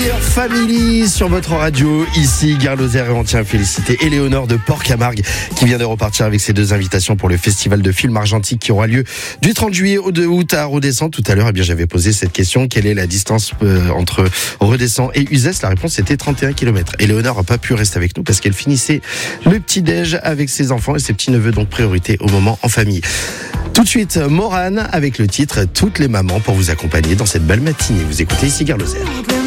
Family sur votre radio, ici Gare Lozère, et on tient à féliciter Éléonore de Port-Camargue qui vient de repartir avec ses 2 invitations pour le festival de films argentique qui aura lieu du 30 juillet au 2 août à Redescends. Tout à l'heure, j'avais posé cette question: quelle est la distance entre Redescends et Uzès? La réponse était 31 km. Éléonore n'a pas pu rester avec nous parce qu'elle finissait le petit-déj avec ses enfants et ses petits-neveux, donc priorité au moment en famille. Tout de suite, Morane avec le titre Toutes les mamans pour vous accompagner dans cette belle matinée. Vous écoutez ici Gare Lozère.